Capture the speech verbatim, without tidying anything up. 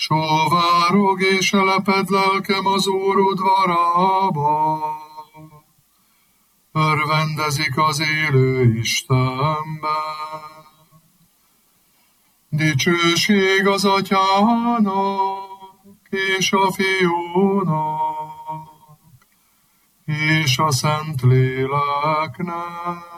Sóvárog és eleped lelkem az Úr udvarába. Örvendezik az élő Istenben. Dicsőség az Atyának, és a Fiúnak, és a Szentléleknek,